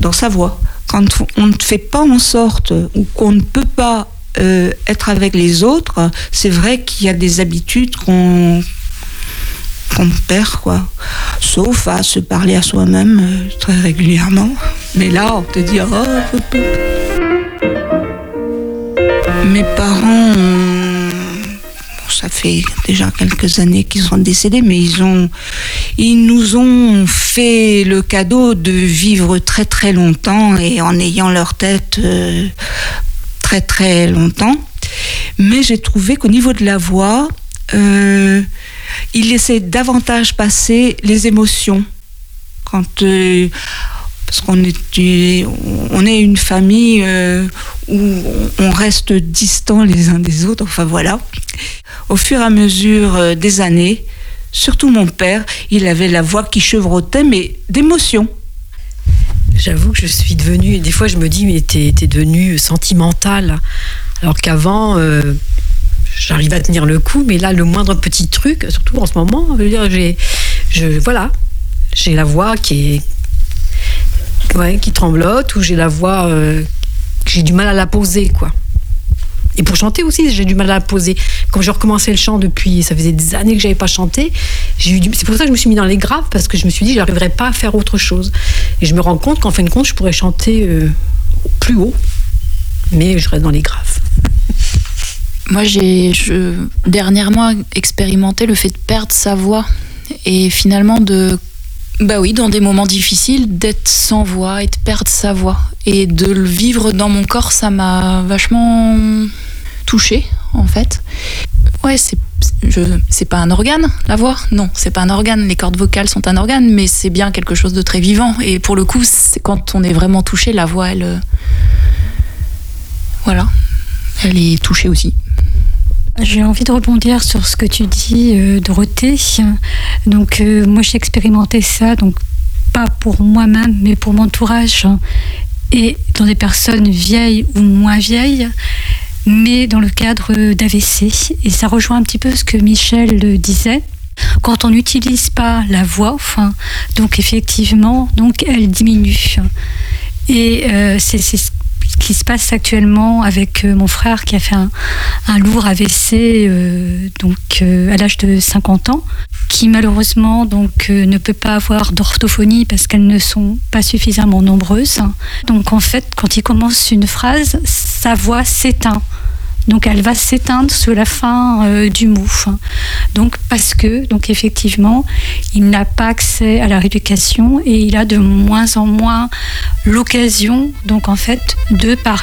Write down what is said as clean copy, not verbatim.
dans sa voix. Quand on ne fait pas en sorte ou qu'on ne peut pas être avec les autres, c'est vrai qu'il y a des habitudes qu'on perd, quoi. Sauf à se parler à soi-même très régulièrement. Mais là, on te dit... Mes parents, ça fait déjà quelques années qu'ils sont décédés, mais ils nous ont fait le cadeau de vivre très très longtemps et en ayant leur tête très très longtemps. Mais j'ai trouvé qu'au niveau de la voix, ils laissaient davantage passer les émotions. Parce qu'on est une famille où on reste distants les uns des autres, enfin voilà. Au fur et à mesure des années, surtout mon père, il avait la voix qui chevrotait, mais d'émotion. J'avoue que je suis devenue, des fois je me dis, mais t'es devenue sentimentale, alors qu'avant, j'arrivais à tenir le coup, mais là, le moindre petit truc, surtout en ce moment, je veux dire, j'ai la voix qui tremblote, ou j'ai la voix, j'ai du mal à la poser, quoi. Et pour chanter aussi, j'ai du mal à la poser. Quand j'ai recommencé le chant depuis, ça faisait des années que j'avais pas chanté, c'est pour ça que je me suis mis dans les graves, parce que je me suis dit, je n'arriverais pas à faire autre chose. Et je me rends compte qu'en fin de compte, je pourrais chanter plus haut, mais je reste dans les graves. Moi, j'ai dernièrement expérimenté le fait de perdre sa voix, et finalement dans des moments difficiles, d'être sans voix et de perdre sa voix. Et de le vivre dans mon corps, ça m'a vachement touchée, en fait. Ouais, c'est pas un organe, la voix. Non, c'est pas un organe. Les cordes vocales sont un organe, mais c'est bien quelque chose de très vivant. Et pour le coup, c'est quand on est vraiment touché, la voix, elle est touchée aussi. J'ai envie de rebondir sur ce que tu dis, Dorothée. Donc, moi, j'ai expérimenté ça, donc pas pour moi-même, mais pour mon entourage, et dans des personnes vieilles ou moins vieilles, mais dans le cadre d'AVC. Et ça rejoint un petit peu ce que Michel disait. Quand on n'utilise pas la voix, donc effectivement, elle diminue. Et c'est ce qui se passe actuellement avec mon frère qui a fait un lourd AVC à l'âge de 50 ans, qui malheureusement ne peut pas avoir d'orthophonie parce qu'elles ne sont pas suffisamment nombreuses. Donc en fait, quand il commence une phrase, sa voix s'éteint. Donc elle va s'éteindre sous la fin du mot. Donc parce que effectivement, il n'a pas accès à la rééducation et il a de moins en moins l'occasion de